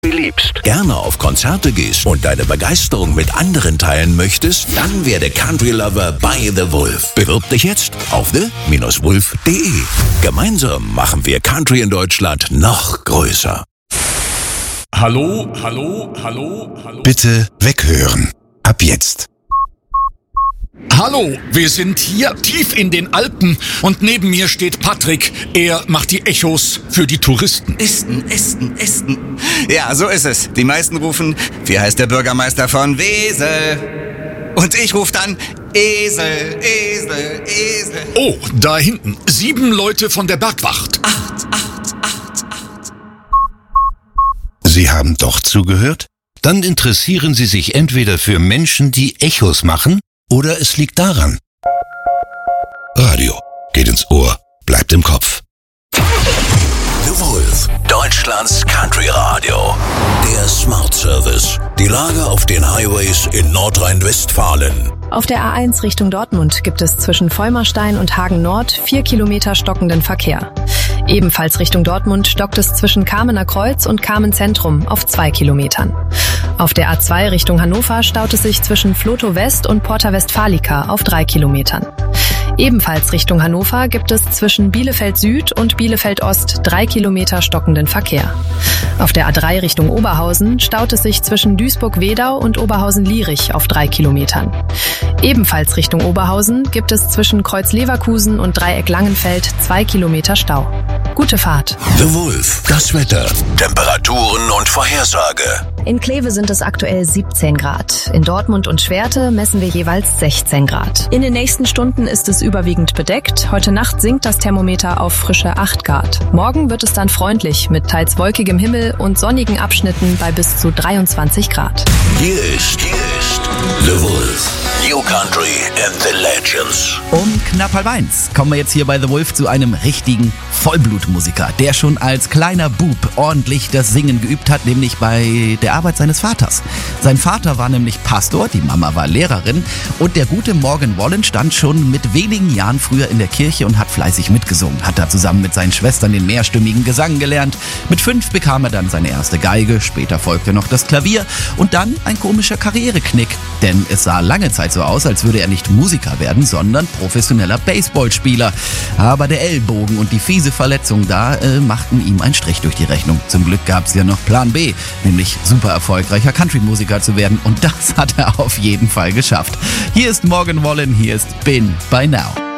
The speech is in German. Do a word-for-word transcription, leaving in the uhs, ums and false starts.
liebst, gerne auf Konzerte gehst und deine Begeisterung mit anderen teilen möchtest, dann werde Country Lover bei The Wolf. Bewirb dich jetzt auf the Bindestrich wolf punkt de. Gemeinsam machen wir Country in Deutschland noch größer. Hallo, hallo, hallo, hallo. Bitte weghören. Ab jetzt. Hallo, wir sind hier tief in den Alpen und neben mir steht Patrick. Er macht die Echos für die Touristen. Esten, Esten, Esten. Ja, so ist es. Die meisten rufen, wie heißt der Bürgermeister von Wesel? Und ich rufe dann Esel, Esel, Esel. Oh, da hinten. Sieben Leute von der Bergwacht. Acht, acht, acht, acht. Sie haben doch zugehört? Dann interessieren Sie sich entweder für Menschen, die Echos machen, oder es liegt daran. Radio geht ins Ohr, bleibt im Kopf. The Wolf, Deutschlands Country Radio. Der Smart Service. Die Lage auf den Highways in Nordrhein-Westfalen. Auf der A eins Richtung Dortmund gibt es zwischen Vollmerstein und Hagen Nord vier Kilometer stockenden Verkehr. Ebenfalls Richtung Dortmund stockt es zwischen Kamener Kreuz und Kamen Zentrum auf zwei Kilometern. Auf der A zwei Richtung Hannover staut es sich zwischen Flotow West und Porta Westfalica auf drei Kilometern. Ebenfalls Richtung Hannover gibt es zwischen Bielefeld Süd und Bielefeld Ost drei Kilometer stockenden Verkehr. Auf der A drei Richtung Oberhausen staut es sich zwischen Duisburg-Wedau und Oberhausen-Lierich auf drei Kilometern. Ebenfalls Richtung Oberhausen gibt es zwischen Kreuz-Leverkusen und Dreieck Langenfeld zwei Kilometer Stau. Gute Fahrt. The Wolf, das Wetter, Temperaturen und Vorhersage. In Kleve sind es aktuell siebzehn Grad. In Dortmund und Schwerte messen wir jeweils sechzehn Grad. In den nächsten Stunden ist es überwiegend bedeckt. Heute Nacht sinkt das Thermometer auf frische acht Grad. Morgen wird es dann freundlich mit teils wolkigem Himmel und sonnigen Abschnitten bei bis zu dreiundzwanzig Grad. Hier ist, hier ist The Wolf. New Country and the Legends. Um knapp halb eins kommen wir jetzt hier bei The Wolf zu einem richtigen Vollblutmusiker, der schon als kleiner Bub ordentlich das Singen geübt hat, nämlich bei der Arbeit seines Vaters. Sein Vater war nämlich Pastor, die Mama war Lehrerin und der gute Morgan Wallen stand schon mit wenigen Jahren früher in der Kirche und hat fleißig mitgesungen, hat da zusammen mit seinen Schwestern den mehrstimmigen Gesang gelernt. Mit fünf bekam er dann seine erste Geige, später folgte noch das Klavier und dann ein komischer Karriereknick, denn es sah lange Zeit so aus, als würde er nicht Musiker werden, sondern professioneller Baseballspieler. Aber der Ellbogen und die fiese Verletzung da äh, machten ihm einen Strich durch die Rechnung. Zum Glück gab es ja noch Plan B, nämlich super erfolgreicher Country-Musiker zu werden und das hat er auf jeden Fall geschafft. Hier ist Morgan Wallen, hier ist Been By Now.